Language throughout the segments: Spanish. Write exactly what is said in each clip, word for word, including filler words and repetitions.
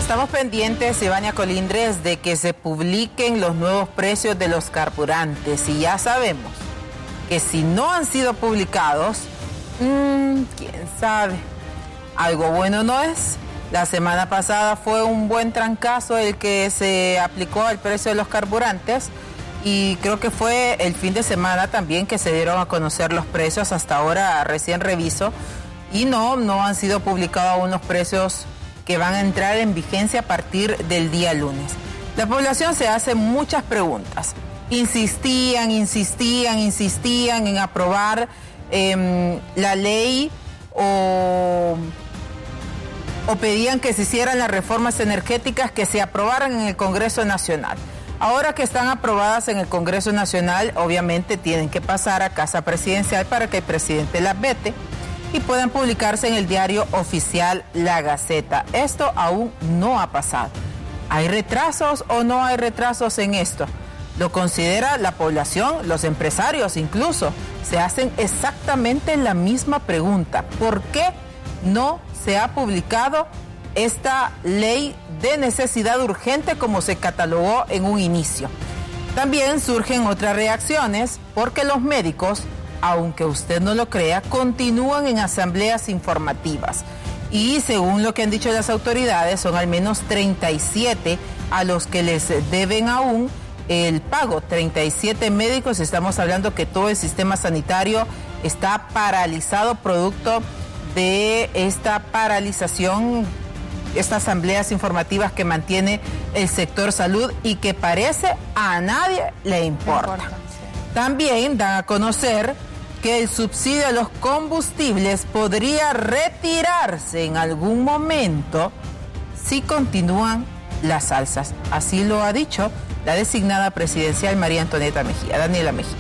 estamos pendientes, Ivania Colindres, de que se publiquen los nuevos precios de los carburantes. Y ya sabemos que si no han sido publicados, mmm, quién sabe, algo bueno no es. La semana pasada fue un buen trancazo el que se aplicó al precio de los carburantes y creo que fue el fin de semana también que se dieron a conocer los precios. Hasta ahora recién reviso y no, no han sido publicados aún los precios que van a entrar en vigencia a partir del día lunes. La población se hace muchas preguntas. Insistían, insistían, insistían en aprobar eh, la ley o... o pedían que se hicieran las reformas energéticas que se aprobaran en el Congreso Nacional. Ahora que están aprobadas en el Congreso Nacional, obviamente tienen que pasar a Casa Presidencial para que el presidente las vete y puedan publicarse en el diario oficial La Gaceta. Esto aún no ha pasado. ¿Hay retrasos o no hay retrasos en esto? Lo considera la población, los empresarios incluso. Se hacen exactamente la misma pregunta. ¿Por qué no se ha publicado esta ley de necesidad urgente como se catalogó en un inicio? También surgen otras reacciones porque los médicos, aunque usted no lo crea, continúan en asambleas informativas. Y según lo que han dicho las autoridades, son al menos treinta y siete a los que les deben aún el pago. treinta y siete médicos, estamos hablando que todo el sistema sanitario está paralizado producto de esta paralización, estas asambleas informativas que mantiene el sector salud y que parece a nadie le importa. También dan a conocer que el subsidio a los combustibles podría retirarse en algún momento si continúan las alzas. Así lo ha dicho la designada presidencial María Antonieta Mejía. Daniela Mejía.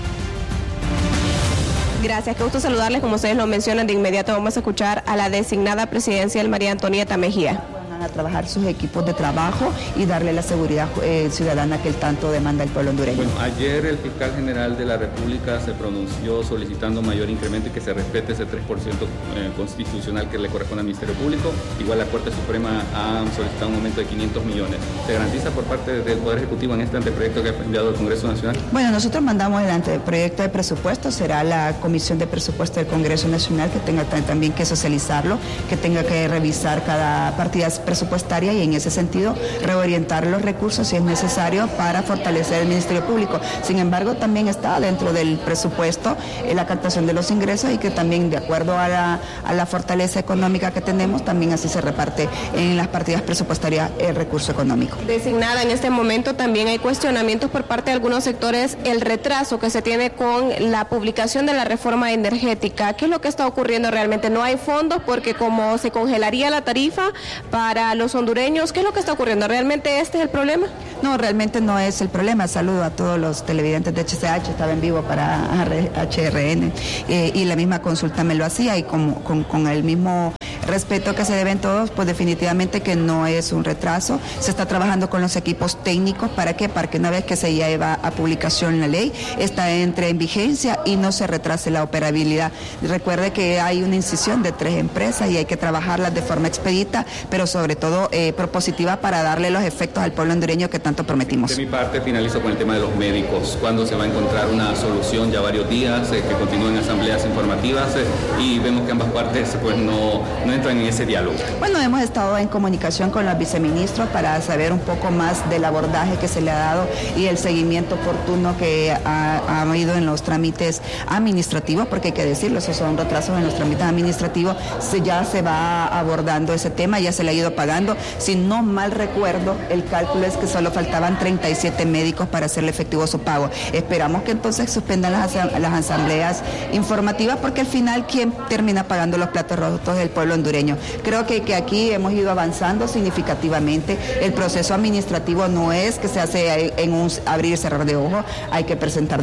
Gracias, qué gusto saludarles. Como ustedes lo mencionan, de inmediato vamos a escuchar a la designada presidencial María Antonieta Mejía. A trabajar sus equipos de trabajo y darle la seguridad eh, ciudadana que el tanto demanda el pueblo hondureño. Bueno, ayer el fiscal general de la República se pronunció solicitando mayor incremento y que se respete ese tres por ciento eh, constitucional que le corresponde al Ministerio Público. Igual la Corte Suprema ha solicitado un aumento de quinientos millones. ¿Se garantiza por parte del Poder Ejecutivo en este anteproyecto que ha enviado el Congreso Nacional? Bueno, nosotros mandamos el anteproyecto de presupuesto, será la Comisión de Presupuesto del Congreso Nacional que tenga también que socializarlo, que tenga que revisar cada partida presupuestaria y en ese sentido reorientar los recursos si es necesario para fortalecer el Ministerio Público. Sin embargo, también está dentro del presupuesto eh, la captación de los ingresos y que también de acuerdo a la, a la fortaleza económica que tenemos, también así se reparte en las partidas presupuestarias el recurso económico. Designada, en este momento también hay cuestionamientos por parte de algunos sectores, el retraso que se tiene con la publicación de la reforma energética. ¿Qué es lo que está ocurriendo realmente? No hay fondos porque como se congelaría la tarifa para los hondureños, ¿qué es lo que está ocurriendo? ¿Realmente este es el problema? No, realmente no es el problema. Saludo a todos los televidentes de H C H, estaba en vivo para H R N eh, y la misma consulta me lo hacía y con, con, con el mismo respeto que se deben todos, pues definitivamente que no es un retraso. Se está trabajando con los equipos técnicos, ¿para qué? Para que una vez que se lleva a publicación la ley, esta entre en vigencia y no se retrase la operabilidad. Recuerde que hay una incisión de tres empresas y hay que trabajarlas de forma expedita, pero sobre todo eh, propositiva para darle los efectos al pueblo hondureño que tanto prometimos. De mi parte finalizo con el tema de los médicos. ¿Cuándo se va a encontrar una solución? Ya varios días eh, que continúen asambleas informativas eh, y vemos que ambas partes pues no, no entran en ese diálogo. Bueno, hemos estado en comunicación con los viceministros para saber un poco más del abordaje que se le ha dado y el seguimiento oportuno que ha, ha habido en los trámites administrativos, porque hay que decirlo, esos son retrasos en los trámites administrativos. Se, ya se va abordando ese tema, ya se le ha ido pagando. Si no mal recuerdo, el cálculo es que solo faltaban treinta y siete médicos para hacerle efectivo su pago. Esperamos que entonces suspendan las, las asambleas informativas, porque al final, ¿quién termina pagando los platos rotos del pueblo hondureño? Creo que, que aquí hemos ido avanzando significativamente. El proceso administrativo no es que se hace en un abrir y cerrar de ojos, hay que presentar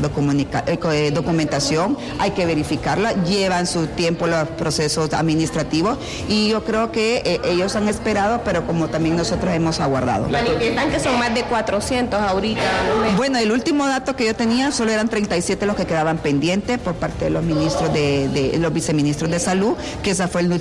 eh, documentación, hay que verificarla, llevan su tiempo los procesos administrativos y yo creo que eh, ellos han esperado, pero como también nosotros hemos aguardado. Manifiestantes que son más de cuatrocientos ahorita. ¿No? Bueno, el último dato que yo tenía, solo eran treinta y siete los que quedaban pendientes por parte de los ministros de, de los viceministros de salud, que ese fue el último dato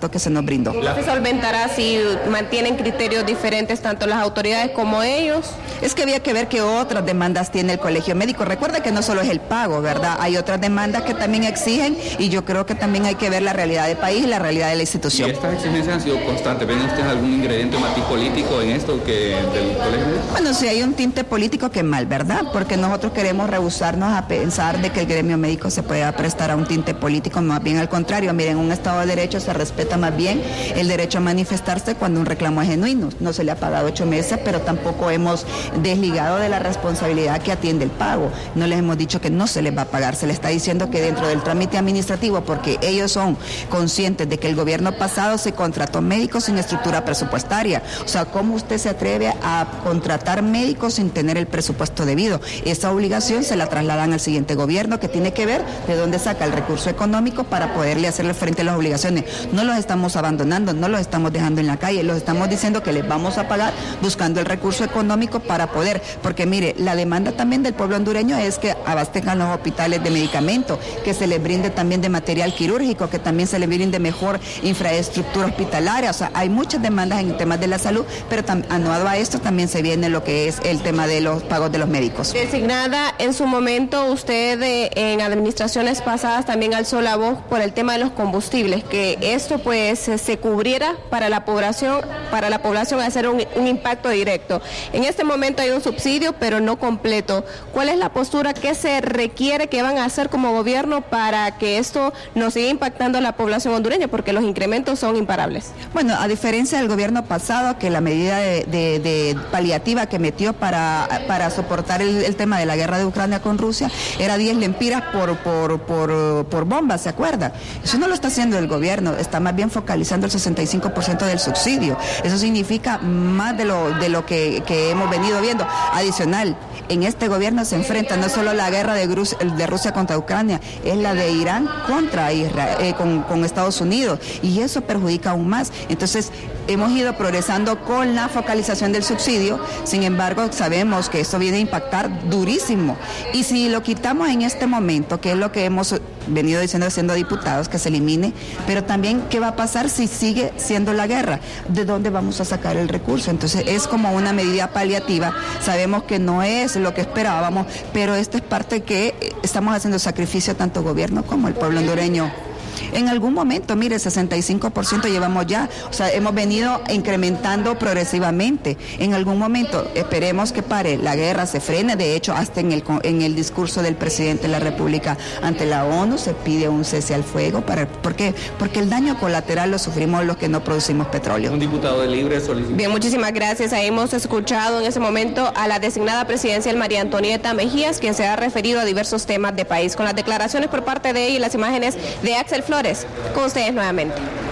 dato que se nos brindó. ¿Cómo se solventará si mantienen criterios diferentes tanto las autoridades como ellos? Es que había que ver qué otras demandas tiene el colegio médico. Recuerda que no solo es el pago, ¿verdad? Hay otras demandas que también exigen y yo creo que también hay que ver la realidad del país y la realidad de la institución. ¿Y estas exigencias han sido constantes? ¿Ven ustedes algún ingrediente o matiz político en esto que del colegio? Bueno, sí hay un tinte político que mal, ¿verdad? Porque nosotros queremos rehusarnos a pensar de que el gremio médico se pueda prestar a un tinte político, más bien al contrario. Miren, en un Estado de Derecho se respeta más bien el derecho a manifestarse cuando un reclamo es genuino. No se le ha pagado ocho meses, pero tampoco hemos desligado de la responsabilidad que atiende el pago. No les hemos dicho que no se les va a pagar, se les está diciendo que dentro del trámite administrativo, porque ellos son conscientes de que el gobierno pasado se contrató médicos sin estructura presupuestaria. O sea, ¿cómo usted se atreve a contratar médicos sin tener el presupuesto debido? Esa obligación se la trasladan al siguiente gobierno, que tiene que ver de dónde saca el recurso económico para poderle hacerle frente a las obligaciones. No los estamos abandonando, no los estamos dejando en la calle, los estamos diciendo que les vamos a pagar buscando el recurso económico para poder, porque mire, la demanda también del pueblo hondureño es que abastezcan los hospitales de medicamentos, que se les brinde también de material quirúrgico, que también se les brinde mejor infraestructura hospitalaria. O sea, hay muchas demandas en temas de la salud, pero tam, anuado a esto también se viene lo que es el tema de los pagos de los médicos. Designada, en su momento usted eh, en administraciones pasadas también alzó la voz por el tema de los combustibles, que esto pues se cubriera para la población, para la población hacer un, un impacto directo. En este momento hay un subsidio, pero no completo. ¿Cuál es la postura que se requiere, que van a hacer como gobierno para que esto no siga impactando a la población hondureña? Porque los incrementos son imparables. Bueno, a diferencia del gobierno pasado, que la medida de, de, de paliativa que metió para, para soportar el, el tema de la guerra de Ucrania con Rusia, era diez lempiras por, por, por, por bomba, ¿se acuerda? Eso no lo está haciendo el gobierno, está más bien focalizando el sesenta y cinco por ciento del subsidio. Eso significa más de lo, de lo que, que hemos venido viendo. Adicional, en este gobierno se enfrenta no solo la guerra de, Grus, de Rusia contra Ucrania, es la de Irán contra Israel, eh, con, con Estados Unidos, y eso perjudica aún más. Entonces, hemos ido progresando con la focalización del subsidio, sin embargo, sabemos que esto viene a impactar durísimo. Y si lo quitamos en este momento, que es lo que hemos venido diciendo siendo diputados, que se elimine, pero también, ¿qué va a pasar si sigue siendo la guerra? ¿De dónde vamos a sacar el recurso? Entonces, es como una medida paliativa. Sabemos que no es lo que esperábamos, pero esta es parte que estamos haciendo sacrificio tanto gobierno como el pueblo hondureño. En algún momento, mire, sesenta y cinco por ciento llevamos ya, o sea, hemos venido incrementando progresivamente. En algún momento, esperemos que pare, la guerra se frene. De hecho, hasta en el, en el discurso del presidente de la República ante la ONU se pide un cese al fuego. Para, ¿por qué? Porque el daño colateral lo sufrimos los que no producimos petróleo. Un diputado de Libre solicitó. Bien, muchísimas gracias. Ahí hemos escuchado en ese momento a la designada presidencial María Antonieta Mejías, quien se ha referido a diversos temas de país, con las declaraciones por parte de ella y las imágenes de Axel Flores. Con ustedes nuevamente.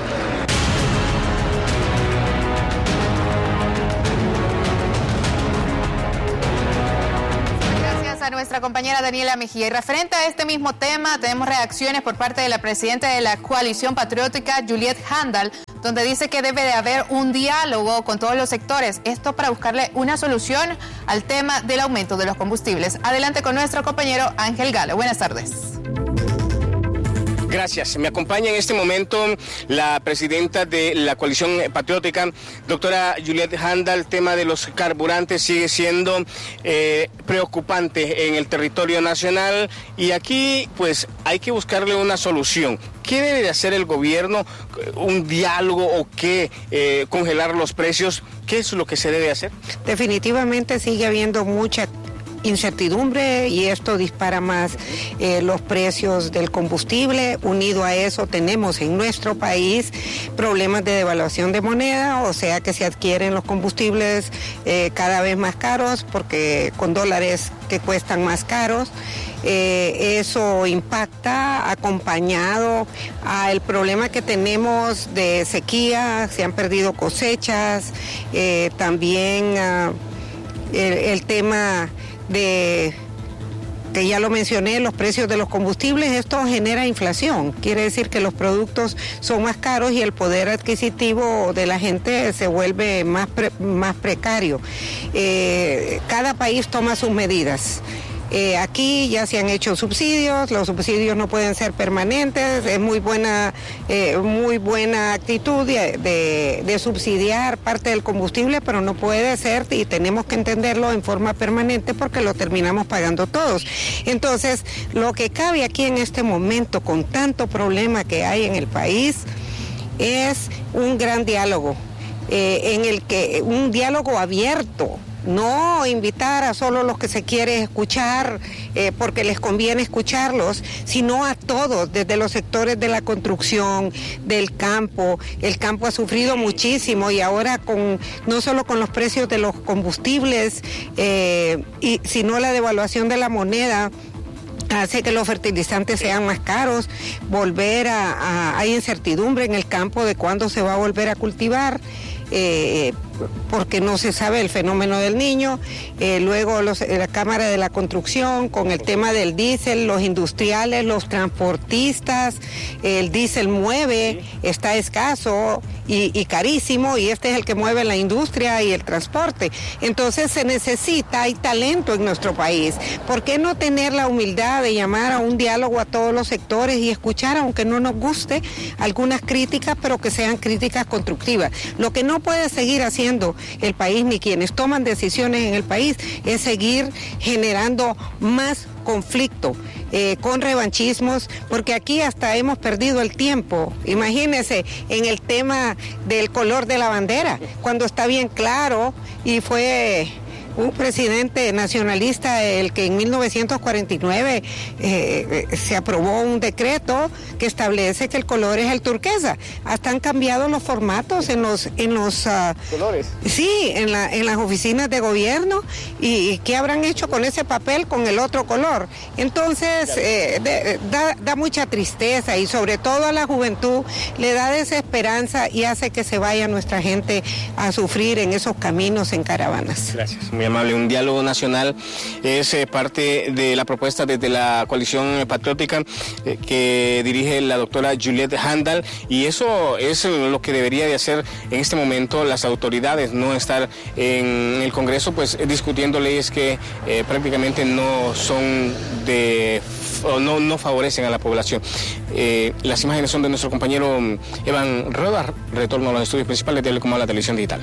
Gracias a nuestra compañera Daniela Mejía. Y referente a este mismo tema, tenemos reacciones por parte de la presidenta de la coalición patriótica, Juliette Handal, donde dice que debe de haber un diálogo con todos los sectores, esto para buscarle una solución al tema del aumento de los combustibles. Adelante con nuestro compañero Ángel Galo. Buenas tardes. Gracias. Me acompaña en este momento la presidenta de la coalición patriótica, doctora Juliette Handal. El tema de los carburantes sigue siendo eh, preocupante en el territorio nacional y aquí pues hay que buscarle una solución. ¿Qué debe de hacer el gobierno? ¿Un diálogo o qué? Eh, ¿Congelar los precios? ¿Qué es lo que se debe hacer? Definitivamente sigue habiendo mucha incertidumbre y esto dispara más eh, los precios del combustible. Unido a eso tenemos en nuestro país problemas de devaluación de moneda, o sea que se adquieren los combustibles eh, cada vez más caros porque con dólares que cuestan más caros. Eh, eso impacta acompañado al problema que tenemos de sequía, se han perdido cosechas, eh, también uh, el, el tema de que ya lo mencioné, los precios de los combustibles. Esto genera inflación, quiere decir que los productos son más caros y el poder adquisitivo de la gente se vuelve más, pre, más precario. Eh, cada país toma sus medidas. Eh, aquí ya se han hecho subsidios, los subsidios no pueden ser permanentes, es muy buena, eh, muy buena actitud de, de, de subsidiar parte del combustible, pero no puede ser y tenemos que entenderlo en forma permanente porque lo terminamos pagando todos. Entonces, lo que cabe aquí en este momento, con tanto problema que hay en el país, es un gran diálogo, eh, en el que un diálogo abierto. No invitar a solo los que se quiere escuchar eh, porque les conviene escucharlos, sino a todos, desde los sectores de la construcción, del campo. El campo ha sufrido muchísimo y ahora con no solo con los precios de los combustibles, eh, y, sino la devaluación de la moneda, hace que los fertilizantes sean más caros, volver a, a hay incertidumbre en el campo de cuándo se va a volver a cultivar. Eh, porque no se sabe el fenómeno del niño, eh, luego los, la Cámara de la Construcción con el tema del diésel, los industriales, los transportistas, el diésel mueve, está escaso y, y carísimo y este es el que mueve la industria y el transporte. Entonces se necesita, hay talento en nuestro país. ¿Por qué no tener la humildad de llamar a un diálogo a todos los sectores y escuchar, aunque no nos guste, algunas críticas, pero que sean críticas constructivas? Lo que no puede seguir haciendo el país ni quienes toman decisiones en el país es seguir generando más conflicto eh, con revanchismos, porque aquí hasta hemos perdido el tiempo. Imagínense en el tema del color de la bandera, cuando está bien claro y fue un presidente nacionalista el que en mil novecientos cuarenta y nueve eh, se aprobó un decreto que establece que el color es el turquesa. Hasta han cambiado los formatos en los en los uh, colores. Sí, en la en las oficinas de gobierno y, y qué habrán hecho con ese papel con el otro color. Entonces eh, de, da, da mucha tristeza y sobre todo a la juventud le da desesperanza y hace que se vaya nuestra gente a sufrir en esos caminos en caravanas. Gracias. Muy amable. Un diálogo nacional es eh, parte de la propuesta desde la coalición patriótica eh, que dirige la doctora Juliette Handal, y eso es lo que debería de hacer en este momento las autoridades, no estar en el Congreso pues discutiendo leyes que eh, prácticamente no son de o no, no favorecen a la población. Eh, las imágenes son de nuestro compañero Evan Roda. Retorno a los estudios principales de Telecom, la televisión digital.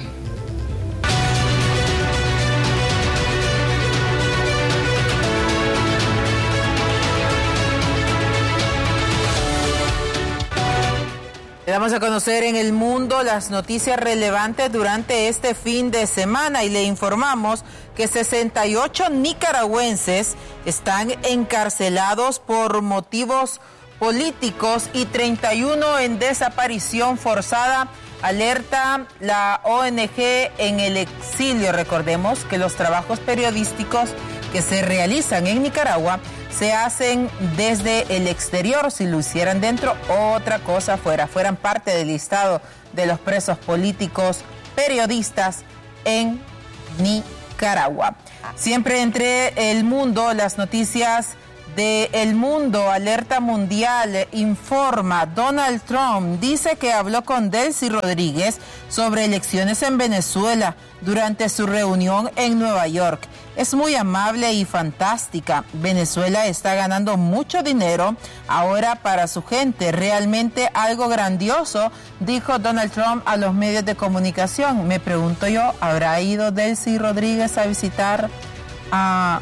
Le damos a conocer en el mundo las noticias relevantes durante este fin de semana y le informamos que sesenta y ocho nicaragüenses están encarcelados por motivos políticos y treinta y uno en desaparición forzada. Alerta la O N G en el exilio. Recordemos que los trabajos periodísticos que se realizan en Nicaragua se hacen desde el exterior. Si lo hicieran dentro, otra cosa fuera. Fueran parte del listado de los presos políticos periodistas en Nicaragua. Siempre entre el mundo, las noticias de El Mundo. Alerta Mundial informa, Donald Trump dice que habló con Delcy Rodríguez sobre elecciones en Venezuela durante su reunión en Nueva York. Es muy amable y fantástica. Venezuela está ganando mucho dinero ahora para su gente. Realmente algo grandioso, dijo Donald Trump a los medios de comunicación. Me pregunto yo, ¿habrá ido Delcy Rodríguez a visitar a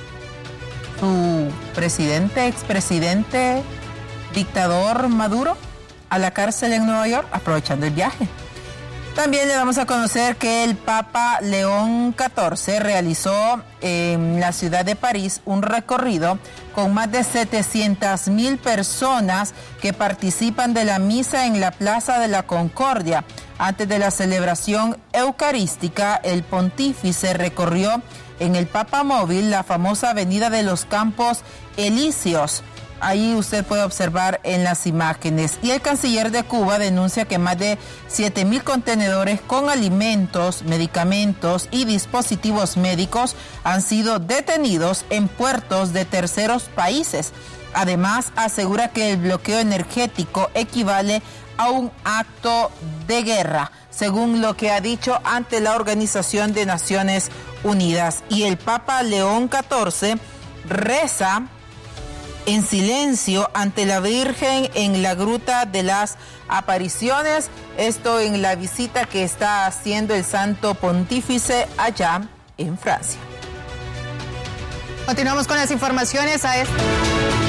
su presidente, expresidente, dictador Maduro a la cárcel en Nueva York, aprovechando el viaje? También le vamos a conocer que el Papa León catorce realizó en la ciudad de París un recorrido con más de setecientas mil personas que participan de la misa en la Plaza de la Concordia. Antes de la celebración eucarística, el pontífice recorrió en el Papamóvil la famosa avenida de los Campos Elíseos. Ahí usted puede observar en las imágenes. Y el canciller de Cuba denuncia que más de siete mil contenedores con alimentos, medicamentos y dispositivos médicos han sido detenidos en puertos de terceros países. Además, asegura que el bloqueo energético equivale a un acto de guerra, según lo que ha dicho ante la Organización de Naciones Unidas. Y el Papa León catorce reza en silencio ante la Virgen en la Gruta de las Apariciones, esto en la visita que está haciendo el Santo Pontífice allá en Francia. Continuamos con las informaciones a esta...